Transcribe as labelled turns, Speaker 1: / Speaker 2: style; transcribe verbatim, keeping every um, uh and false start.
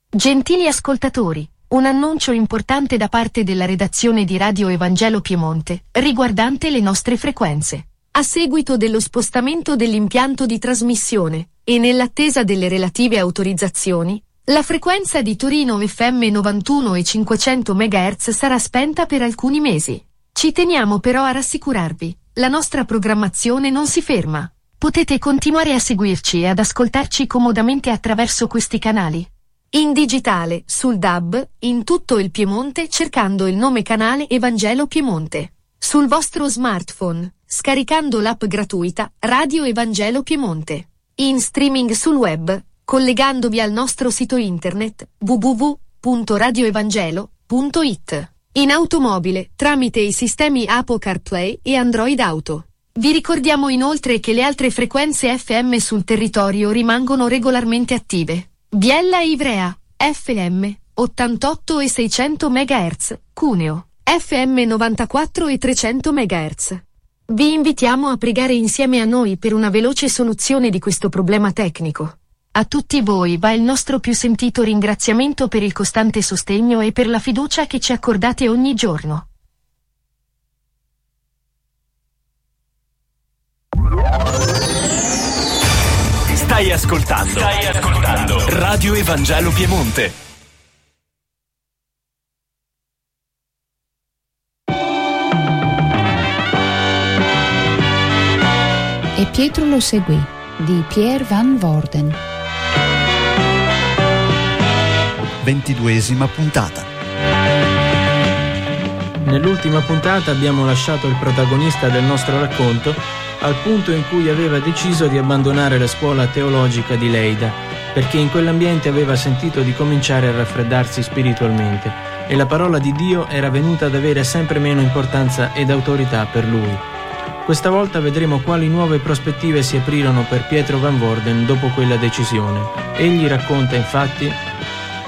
Speaker 1: Gentili ascoltatori, un annuncio importante da parte della redazione di Radio Evangelo Piemonte, riguardante le nostre frequenze. A seguito dello spostamento dell'impianto di trasmissione, e nell'attesa delle relative autorizzazioni, la frequenza di Torino F M novantuno e cinquecento megahertz sarà spenta per alcuni mesi. Ci teniamo però a rassicurarvi, la nostra programmazione non si ferma. Potete continuare a seguirci e ad ascoltarci comodamente attraverso questi canali. In digitale, sul D A B, in tutto il Piemonte cercando il nome canale Evangelo Piemonte. Sul vostro smartphone, scaricando l'app gratuita Radio Evangelo Piemonte. In streaming sul web, collegandovi al nostro sito internet w w w punto radio evangelo punto i t. In automobile, tramite i sistemi Apple CarPlay e Android Auto. Vi ricordiamo inoltre che le altre frequenze F M sul territorio rimangono regolarmente attive. Biella e Ivrea, F M, ottantotto e seicento megahertz, Cuneo, F M novantaquattro e trecento megahertz. Vi invitiamo a pregare insieme a noi per una veloce soluzione di questo problema tecnico. A tutti voi va il nostro più sentito ringraziamento per il costante sostegno e per la fiducia che ci accordate ogni giorno.
Speaker 2: Stai ascoltando. Stai ascoltando. Radio Evangelo Piemonte.
Speaker 3: E Pietro lo seguì, di Pierre Van Woerden.
Speaker 4: Ventiduesima puntata.
Speaker 5: Nell'ultima puntata abbiamo lasciato il protagonista del nostro racconto al punto in cui aveva deciso di abbandonare la scuola teologica di Leida, perché in quell'ambiente aveva sentito di cominciare a raffreddarsi spiritualmente e la parola di Dio era venuta ad avere sempre meno importanza ed autorità per lui. Questa volta vedremo quali nuove prospettive si aprirono per Pietro Van Woerden dopo quella decisione. Egli racconta infatti